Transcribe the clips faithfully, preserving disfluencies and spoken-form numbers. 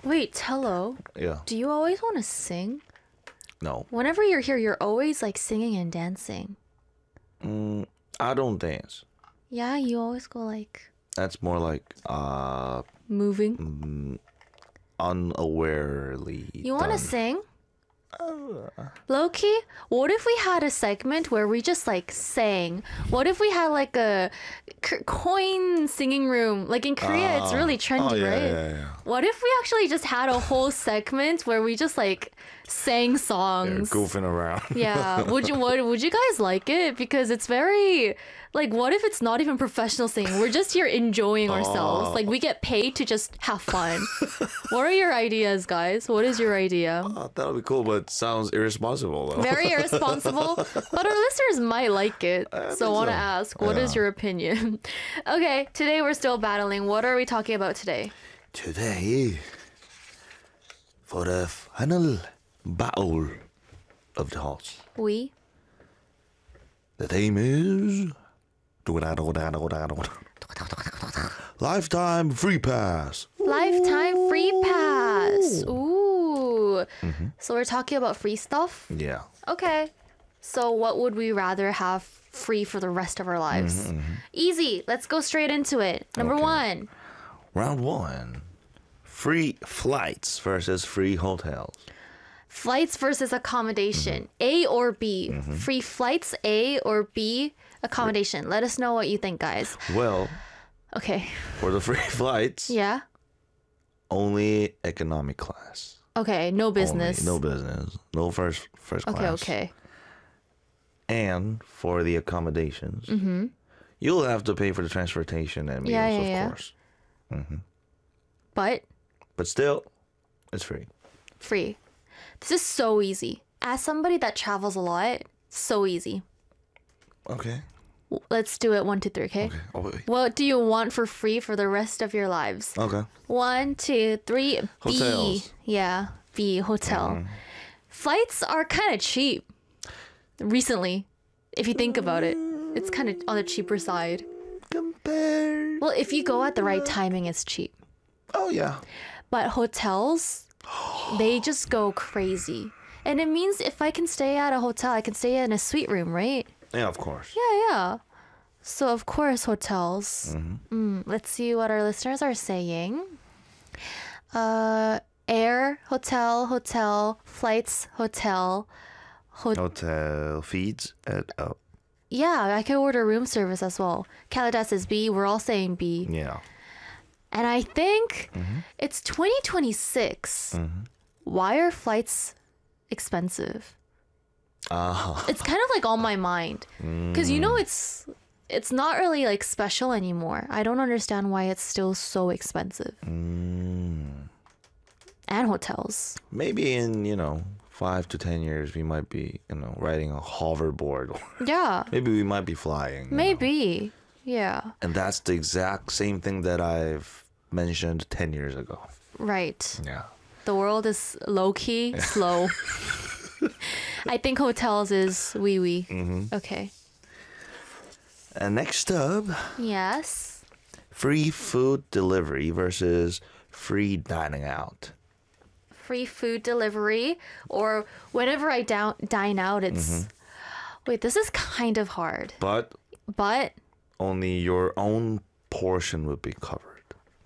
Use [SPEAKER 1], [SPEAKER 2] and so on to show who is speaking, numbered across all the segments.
[SPEAKER 1] Wait, Tello,
[SPEAKER 2] Yeah.
[SPEAKER 1] do you always want to sing?
[SPEAKER 2] No.
[SPEAKER 1] Whenever you're here, you're always like singing and dancing.
[SPEAKER 2] Mm, I don't dance.
[SPEAKER 1] Yeah, you always go like
[SPEAKER 2] That's more like uh
[SPEAKER 1] moving.
[SPEAKER 2] unawarely.
[SPEAKER 1] You want to
[SPEAKER 2] done.
[SPEAKER 1] sing? Low-key, what if we had a segment where we just like sang? What if we had like a c- coin singing room? Like in Korea, it's really trendy,
[SPEAKER 2] Oh yeah,
[SPEAKER 1] right?
[SPEAKER 2] yeah, yeah.
[SPEAKER 1] What if we actually just had a whole segment where we just like sang
[SPEAKER 2] They're
[SPEAKER 1] songs?
[SPEAKER 2] goofing around.
[SPEAKER 1] Yeah. Would you what, would you guys like it? Because it's very like what if it's not even professional singing? We're just here enjoying ourselves. Like we get paid to just have fun. What are your ideas, guys? What is your idea?
[SPEAKER 2] Oh, that would be cool, but it sounds irresponsible though.
[SPEAKER 1] Very irresponsible, but our listeners might like it. So I
[SPEAKER 2] think
[SPEAKER 1] want to
[SPEAKER 2] so.
[SPEAKER 1] ask, what is
[SPEAKER 2] Yeah.
[SPEAKER 1] your opinion? Okay, today we're still battling. What are we talking about today?
[SPEAKER 2] Today, for the final battle of the hearts,
[SPEAKER 1] We?
[SPEAKER 2] the theme is lifetime free pass.
[SPEAKER 1] Lifetime free pass. Ooh.
[SPEAKER 2] Mm-hmm.
[SPEAKER 1] So we're talking about free stuff?
[SPEAKER 2] Yeah.
[SPEAKER 1] Okay. So what would we rather have free for the rest of our lives? Easy. Let's go straight into it. Number
[SPEAKER 2] Mm-hmm, Okay.
[SPEAKER 1] one.
[SPEAKER 2] Round one, free flights versus free hotels.
[SPEAKER 1] Flights versus accommodation.
[SPEAKER 2] Mm-hmm.
[SPEAKER 1] A or B. Free flights, A or B accommodation. Let us know what you think, guys.
[SPEAKER 2] Well,
[SPEAKER 1] Okay.
[SPEAKER 2] for the free flights,
[SPEAKER 1] Yeah.
[SPEAKER 2] only economic class.
[SPEAKER 1] Okay. No business.
[SPEAKER 2] Only, no business. No first first
[SPEAKER 1] Okay.
[SPEAKER 2] class.
[SPEAKER 1] Okay.
[SPEAKER 2] And for the accommodations, you'll have to pay for the transportation and meals,
[SPEAKER 1] Yeah, yeah,
[SPEAKER 2] of
[SPEAKER 1] yeah.
[SPEAKER 2] course.
[SPEAKER 1] But
[SPEAKER 2] But still, it's free.
[SPEAKER 1] free. This is so easy. As somebody that travels a lot, so easy.
[SPEAKER 2] Okay.
[SPEAKER 1] Let's do it. One, two, three. Okay.
[SPEAKER 2] Okay. Oh, wait.
[SPEAKER 1] What do you want for free for the rest of your lives?
[SPEAKER 2] Okay.
[SPEAKER 1] One, two, three. B.
[SPEAKER 2] Hotels.
[SPEAKER 1] Yeah. B. Hotel. Flights are kind of cheap. Recently, if you think about it, it's kind of on the cheaper side.
[SPEAKER 2] Compare.
[SPEAKER 1] Well, if you go at the right timing, it's cheap.
[SPEAKER 2] Oh yeah.
[SPEAKER 1] But hotels, they just go crazy. And it means if I can stay at a hotel, I can stay in a suite room, right?
[SPEAKER 2] Yeah, of course.
[SPEAKER 1] Yeah, yeah. So, of course, hotels. Mm, let's see what our listeners are saying. Uh, air, hotel, hotel, flights, hotel.
[SPEAKER 2] Hotel feeds at oh
[SPEAKER 1] Yeah, I can order room service as well. Kaladas is B. We're all saying B.
[SPEAKER 2] yeah.
[SPEAKER 1] And I think it's twenty twenty-six. Why are flights expensive?
[SPEAKER 2] Ah.
[SPEAKER 1] It's kind of like on my mind. Because you know it's it's not really like special anymore. I don't understand why it's still so expensive. And hotels.
[SPEAKER 2] Maybe in, you know, five to ten years we might be, you know, riding a hoverboard.
[SPEAKER 1] Yeah,
[SPEAKER 2] Maybe we might be flying. you know.
[SPEAKER 1] maybe. Yeah,
[SPEAKER 2] And that's the exact same thing that I've mentioned ten years ago.
[SPEAKER 1] right.
[SPEAKER 2] Yeah.
[SPEAKER 1] The world is low key, slow. I think hotels is wee wee. Okay.
[SPEAKER 2] And next up,
[SPEAKER 1] Yes.
[SPEAKER 2] free food delivery versus free dining out.
[SPEAKER 1] Free food delivery, or whenever I down, dine out, it's. Wait, this is kind of hard.
[SPEAKER 2] But
[SPEAKER 1] But.
[SPEAKER 2] only your own portion would be covered.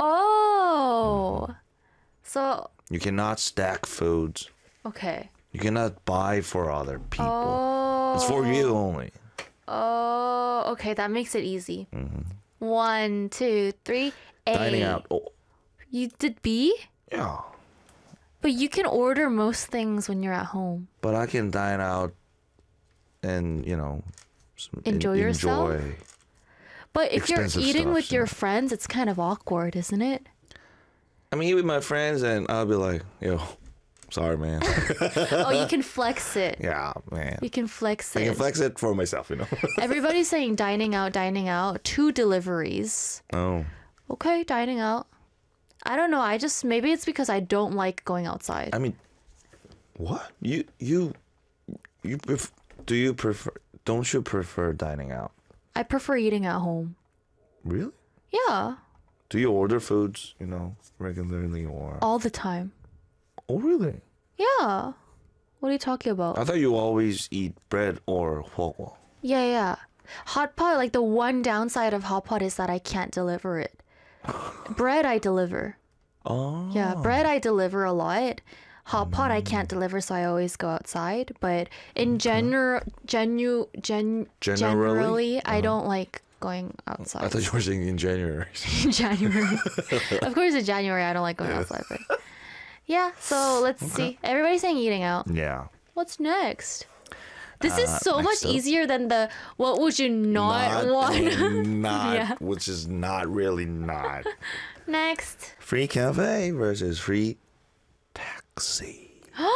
[SPEAKER 1] Oh. So,
[SPEAKER 2] You cannot stack foods.
[SPEAKER 1] okay.
[SPEAKER 2] You cannot buy for other people.
[SPEAKER 1] Oh.
[SPEAKER 2] It's for you only.
[SPEAKER 1] Oh, okay. That makes it easy. One, two, three. A.
[SPEAKER 2] Dining out. Oh,
[SPEAKER 1] You did B?
[SPEAKER 2] yeah.
[SPEAKER 1] But you can order most things when you're at home.
[SPEAKER 2] But I can dine out and, you know, some- en-
[SPEAKER 1] Enjoy yourself?
[SPEAKER 2] enjoy.
[SPEAKER 1] But if you're
[SPEAKER 2] Expensive
[SPEAKER 1] eating
[SPEAKER 2] stuff,
[SPEAKER 1] with your
[SPEAKER 2] yeah.
[SPEAKER 1] friends, it's kind of awkward, isn't it?
[SPEAKER 2] I mean, eat with my friends and I'll be like, yo, sorry, man.
[SPEAKER 1] Oh, you can flex it.
[SPEAKER 2] yeah, man.
[SPEAKER 1] You can flex
[SPEAKER 2] I
[SPEAKER 1] it.
[SPEAKER 2] can flex it for myself, you know.
[SPEAKER 1] Everybody's saying dining out, dining out. Two deliveries.
[SPEAKER 2] oh.
[SPEAKER 1] Okay, dining out. I don't know. I just maybe it's because I don't like going outside.
[SPEAKER 2] I mean, what? You, you, you, pref- do you prefer, don't you prefer dining out?
[SPEAKER 1] I prefer eating at home.
[SPEAKER 2] Really?
[SPEAKER 1] Yeah.
[SPEAKER 2] Do you order foods, you know, regularly or?
[SPEAKER 1] All the time.
[SPEAKER 2] Oh, really?
[SPEAKER 1] Yeah. What are you talking about?
[SPEAKER 2] I thought you always eat bread or huoguo.
[SPEAKER 1] Yeah, yeah. Hot pot, like the one downside of hot pot is that I can't deliver it. Bread I deliver.
[SPEAKER 2] Oh.
[SPEAKER 1] Yeah, bread I deliver a lot. Hot pot I can't deliver, so I always go outside. But in general, genu, gen,
[SPEAKER 2] Generally?
[SPEAKER 1] generally, I don't like going
[SPEAKER 2] I
[SPEAKER 1] outside.
[SPEAKER 2] thought you were saying in January.
[SPEAKER 1] In January. Of course, in January, I don't like going outside. But yeah, so let's see. Everybody's saying eating out.
[SPEAKER 2] Yeah.
[SPEAKER 1] What's next? This is
[SPEAKER 2] Uh,
[SPEAKER 1] so much
[SPEAKER 2] next up.
[SPEAKER 1] easier than the what would you not, want?
[SPEAKER 2] and not,
[SPEAKER 1] Yeah.
[SPEAKER 2] which is not really not.
[SPEAKER 1] Next.
[SPEAKER 2] Free cafe versus free taxi.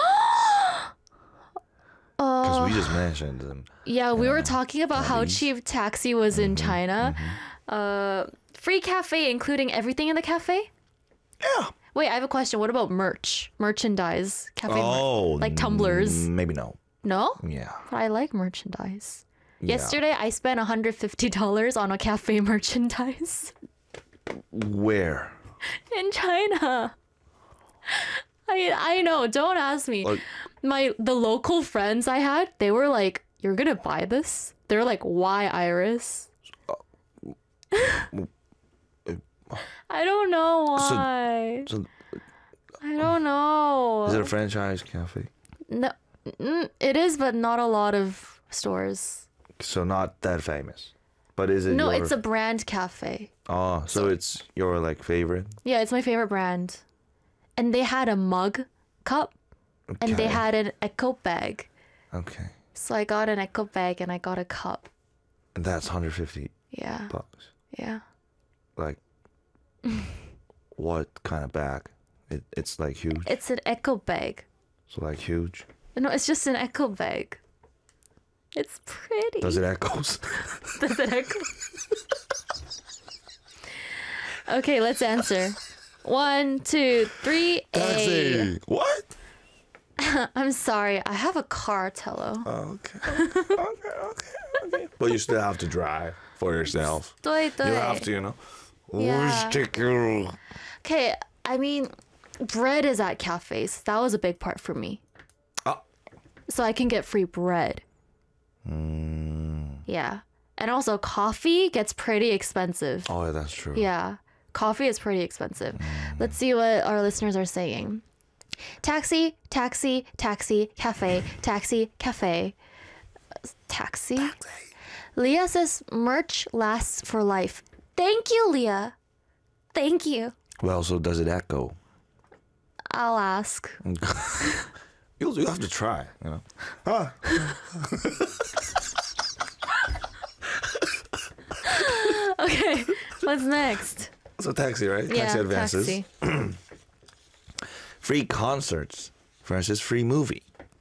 [SPEAKER 2] Because
[SPEAKER 1] Oh,
[SPEAKER 2] we just mentioned them.
[SPEAKER 1] yeah, we were talking about how
[SPEAKER 2] Taxis.
[SPEAKER 1] cheap taxi was in China. Uh, free cafe, including everything in the cafe?
[SPEAKER 2] Yeah.
[SPEAKER 1] Wait, I have a question. What about merch? Merchandise? Cafe mer-
[SPEAKER 2] Oh.
[SPEAKER 1] like tumblers?
[SPEAKER 2] mm, Maybe no.
[SPEAKER 1] No?
[SPEAKER 2] Yeah.
[SPEAKER 1] But I like merchandise.
[SPEAKER 2] Yeah.
[SPEAKER 1] Yesterday, I spent one hundred fifty dollars on a cafe merchandise
[SPEAKER 2] Where?
[SPEAKER 1] in China. I I know. Don't ask me.
[SPEAKER 2] Like,
[SPEAKER 1] My the local friends I had, they were like, "You're gonna buy this?" They're like, "Why, Iris?" I don't know why.
[SPEAKER 2] so
[SPEAKER 1] I don't know.
[SPEAKER 2] is it a franchise cafe?
[SPEAKER 1] No, mm, it is, but not a lot of stores.
[SPEAKER 2] So not that famous. But is it
[SPEAKER 1] No,
[SPEAKER 2] your...
[SPEAKER 1] it's a brand cafe.
[SPEAKER 2] Oh, so it's your like favorite?
[SPEAKER 1] Yeah, it's my favorite brand. And they had a mug cup and they
[SPEAKER 2] Okay.
[SPEAKER 1] had an eco bag.
[SPEAKER 2] Okay.
[SPEAKER 1] So I got an eco bag and I got a cup.
[SPEAKER 2] And that's one hundred fifty
[SPEAKER 1] Yeah.
[SPEAKER 2] bucks.
[SPEAKER 1] Yeah.
[SPEAKER 2] Like what kind of bag? It, it's like huge.
[SPEAKER 1] It's an eco bag.
[SPEAKER 2] So like huge.
[SPEAKER 1] No, it's just an eco bag. It's pretty.
[SPEAKER 2] Does it echoes?
[SPEAKER 1] Does it echo? Okay, let's answer. One, two, three, A.
[SPEAKER 2] Taxi. What?
[SPEAKER 1] I'm sorry, I have a car, Tello.
[SPEAKER 2] Oh, okay. okay, okay, okay. But you still have to drive for yourself.
[SPEAKER 1] 对对.
[SPEAKER 2] You have to, you know.
[SPEAKER 1] Yeah.
[SPEAKER 2] Where's the-
[SPEAKER 1] Okay, I mean, bread is at cafes. That was a big part for me.
[SPEAKER 2] Oh.
[SPEAKER 1] So I can get free bread.
[SPEAKER 2] Mm.
[SPEAKER 1] Yeah. And also, coffee gets pretty expensive.
[SPEAKER 2] Oh, yeah, that's true.
[SPEAKER 1] Yeah. Coffee is pretty expensive. Let's see what our listeners are saying. Taxi, taxi, taxi, cafe, taxi, cafe. Taxi? Leah says merch lasts for life. Thank you, Leah. Thank you.
[SPEAKER 2] Well, so does it echo?
[SPEAKER 1] I'll ask.
[SPEAKER 2] You you have to try, you know. Ah.
[SPEAKER 1] Okay, what's next?
[SPEAKER 2] So taxi, right?
[SPEAKER 1] Yeah,
[SPEAKER 2] taxi advances.
[SPEAKER 1] taxi.
[SPEAKER 2] Free concerts versus free movie.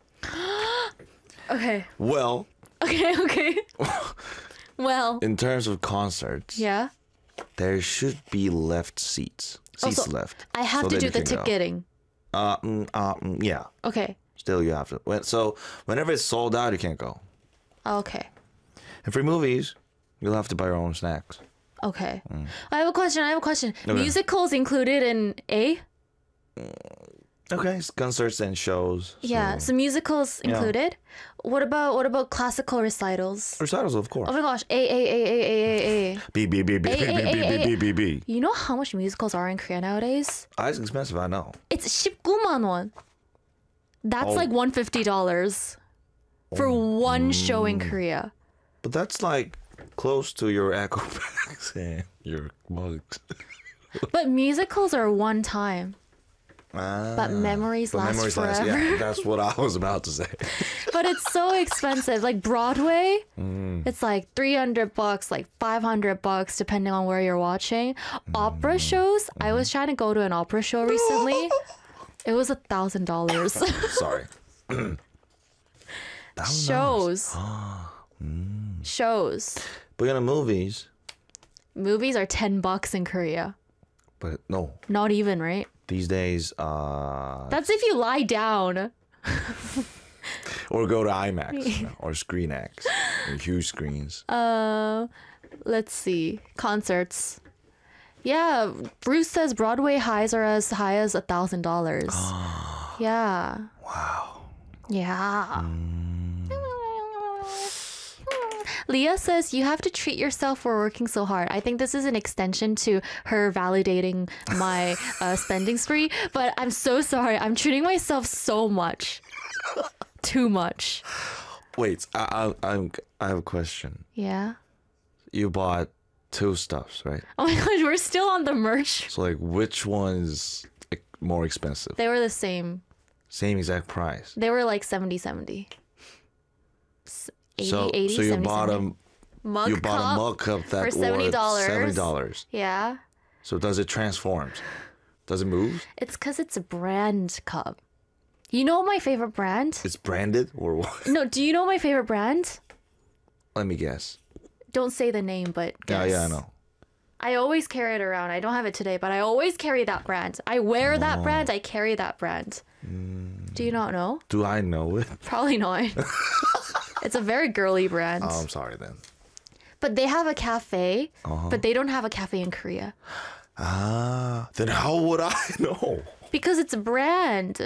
[SPEAKER 1] Okay,
[SPEAKER 2] Well,
[SPEAKER 1] okay, okay. Well,
[SPEAKER 2] in terms of concerts,
[SPEAKER 1] yeah.
[SPEAKER 2] there should be left seats. Seats
[SPEAKER 1] Also,
[SPEAKER 2] left.
[SPEAKER 1] I have
[SPEAKER 2] so
[SPEAKER 1] to
[SPEAKER 2] then
[SPEAKER 1] do
[SPEAKER 2] you
[SPEAKER 1] the
[SPEAKER 2] can go.
[SPEAKER 1] ticketing.
[SPEAKER 2] Uh, mm, uh, mm, yeah.
[SPEAKER 1] Okay,
[SPEAKER 2] Still, you have to. When- So, whenever it's sold out, you can't go.
[SPEAKER 1] okay,
[SPEAKER 2] And free movies, you'll have to buy your own snacks.
[SPEAKER 1] okay. I have a question. I have a question.
[SPEAKER 2] Okay.
[SPEAKER 1] Musicals included in A?
[SPEAKER 2] Okay, it's concerts and shows.
[SPEAKER 1] Yeah,
[SPEAKER 2] so-
[SPEAKER 1] so musicals
[SPEAKER 2] Yeah.
[SPEAKER 1] included. What about what about classical recitals?
[SPEAKER 2] recitals, of course.
[SPEAKER 1] Oh my gosh, A A A A A A A.
[SPEAKER 2] B B B B B
[SPEAKER 1] Hey, hey,
[SPEAKER 2] B
[SPEAKER 1] hey,
[SPEAKER 2] B
[SPEAKER 1] hey.
[SPEAKER 2] B B B.
[SPEAKER 1] You know how much musicals are in Korea nowadays?
[SPEAKER 2] Ah, it's expensive, I know.
[SPEAKER 1] It's 십구만 원. That's
[SPEAKER 2] Oh.
[SPEAKER 1] like one hundred fifty dollars for one show in Korea.
[SPEAKER 2] But that's like close to your echo bags and your mugs.
[SPEAKER 1] But musicals are one time.
[SPEAKER 2] Ah,
[SPEAKER 1] But memories
[SPEAKER 2] but
[SPEAKER 1] last
[SPEAKER 2] memories
[SPEAKER 1] forever.
[SPEAKER 2] last. Yeah, that's what I was about to say.
[SPEAKER 1] But it's so expensive. Like Broadway,
[SPEAKER 2] Mm.
[SPEAKER 1] it's like three hundred bucks, like five hundred bucks, depending on where you're watching.
[SPEAKER 2] Mm.
[SPEAKER 1] Opera shows, I was trying to go to an opera show recently. It was a thousand dollars.
[SPEAKER 2] Sorry. That was nice.
[SPEAKER 1] Shows.
[SPEAKER 2] Mm.
[SPEAKER 1] Shows.
[SPEAKER 2] But you know, movies.
[SPEAKER 1] Movies are ten bucks in Korea.
[SPEAKER 2] But no,
[SPEAKER 1] Not even, right?
[SPEAKER 2] these days, uh,
[SPEAKER 1] That's if you lie down.
[SPEAKER 2] or go to IMAX you know, or ScreenX, or huge screens.
[SPEAKER 1] Uh, let's see. Concerts. Yeah, Bruce says Broadway highs are as high as a thousand dollars. Yeah.
[SPEAKER 2] Wow.
[SPEAKER 1] Yeah. Leah says you have to treat yourself for working so hard. I think this is an extension to her validating my uh, spending spree, but I'm so sorry. I'm treating myself so much. Too much.
[SPEAKER 2] Wait, I, I, I'm, I have a question.
[SPEAKER 1] Yeah.
[SPEAKER 2] You bought two stuffs, right?
[SPEAKER 1] Oh my gosh, we're still on the merch.
[SPEAKER 2] So like, which one's like, more expensive?
[SPEAKER 1] They were the same.
[SPEAKER 2] Same exact price.
[SPEAKER 1] They were like seventy seventy. S- eighty,
[SPEAKER 2] so
[SPEAKER 1] eighty,
[SPEAKER 2] so you
[SPEAKER 1] seventy,
[SPEAKER 2] bought
[SPEAKER 1] seventy.
[SPEAKER 2] a
[SPEAKER 1] mug
[SPEAKER 2] you bought
[SPEAKER 1] cup
[SPEAKER 2] a mug cup that
[SPEAKER 1] for seventy dollars.
[SPEAKER 2] worth seventy dollars.
[SPEAKER 1] Yeah.
[SPEAKER 2] So does it transforms? Does it move?
[SPEAKER 1] It's because it's a brand cup. You know my favorite brand?
[SPEAKER 2] It's branded or what?
[SPEAKER 1] No, do you know my favorite brand?
[SPEAKER 2] Let me guess.
[SPEAKER 1] Don't say the name, but
[SPEAKER 2] Yeah,
[SPEAKER 1] guess.
[SPEAKER 2] yeah, I know.
[SPEAKER 1] I always carry it around. I don't have it today, but I always carry that brand. I wear that
[SPEAKER 2] Oh.
[SPEAKER 1] brand. I carry that brand.
[SPEAKER 2] Mm.
[SPEAKER 1] Do you not know?
[SPEAKER 2] Do I know it?
[SPEAKER 1] Probably not. It's a very girly brand.
[SPEAKER 2] Oh, I'm sorry then.
[SPEAKER 1] But they have a cafe,
[SPEAKER 2] Uh-huh.
[SPEAKER 1] but they don't have a cafe in Korea.
[SPEAKER 2] Ah, then how would I know?
[SPEAKER 1] Because it's a brand.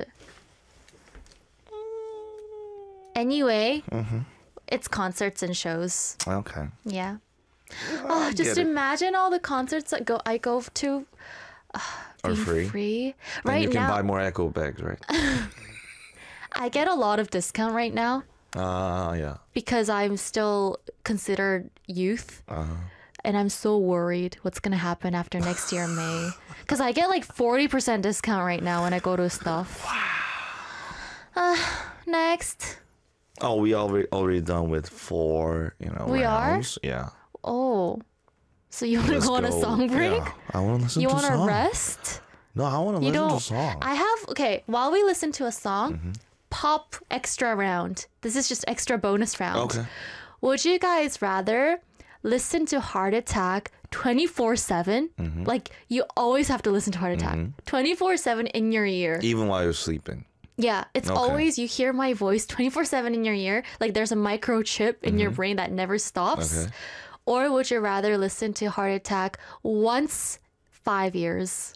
[SPEAKER 1] Anyway,
[SPEAKER 2] Mm-hmm.
[SPEAKER 1] it's concerts and shows.
[SPEAKER 2] Okay.
[SPEAKER 1] Yeah.
[SPEAKER 2] I
[SPEAKER 1] Oh, just
[SPEAKER 2] get it.
[SPEAKER 1] imagine all the concerts that go I go to uh,
[SPEAKER 2] Are
[SPEAKER 1] being
[SPEAKER 2] free.
[SPEAKER 1] free.
[SPEAKER 2] Then
[SPEAKER 1] Right
[SPEAKER 2] you can
[SPEAKER 1] now,
[SPEAKER 2] buy more echo bags, right?
[SPEAKER 1] I get a lot of discount right now
[SPEAKER 2] Ah, uh, yeah.
[SPEAKER 1] because I'm still considered youth.
[SPEAKER 2] Uh-huh.
[SPEAKER 1] And I'm so worried what's gonna happen after next year May. Because I get like forty percent discount right now when I go to stuff. Uh, next.
[SPEAKER 2] Oh, we already already done with four, you know.
[SPEAKER 1] We are?
[SPEAKER 2] rounds. Yeah.
[SPEAKER 1] Oh. So you wanna
[SPEAKER 2] Let's
[SPEAKER 1] go on a
[SPEAKER 2] go.
[SPEAKER 1] song break?
[SPEAKER 2] Yeah. I want to listen
[SPEAKER 1] You
[SPEAKER 2] to
[SPEAKER 1] wanna
[SPEAKER 2] song.
[SPEAKER 1] rest?
[SPEAKER 2] No, I want to
[SPEAKER 1] You
[SPEAKER 2] listen
[SPEAKER 1] don't.
[SPEAKER 2] to song.
[SPEAKER 1] I have okay. While we listen to a song,
[SPEAKER 2] Mm-hmm.
[SPEAKER 1] pop extra round. This is just extra bonus round.
[SPEAKER 2] Okay.
[SPEAKER 1] Would you guys rather listen to Heart Attack twenty-four seven?
[SPEAKER 2] Mm-hmm.
[SPEAKER 1] Like you always have to listen to Heart Attack twenty-four seven in your ear.
[SPEAKER 2] Even while you're sleeping.
[SPEAKER 1] Yeah, it's
[SPEAKER 2] Okay.
[SPEAKER 1] always you hear my voice twenty-four seven in your ear. Like there's a microchip in your brain that never stops.
[SPEAKER 2] Mm-hmm. Okay.
[SPEAKER 1] Or would you rather listen to Heart Attack once five years?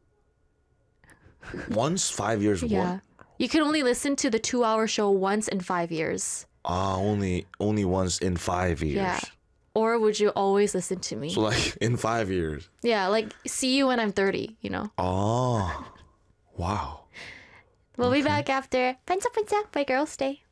[SPEAKER 2] Once five years.
[SPEAKER 1] Yeah.
[SPEAKER 2] What?
[SPEAKER 1] You can only listen to the two hour show once in five years.
[SPEAKER 2] Ah, only only once in five years.
[SPEAKER 1] Yeah. Or would you always listen to me?
[SPEAKER 2] So like in five years.
[SPEAKER 1] Yeah, like see you when I'm thirty, you know?
[SPEAKER 2] Oh. Wow.
[SPEAKER 1] We'll be back after Pancha Pancha by Girls Day.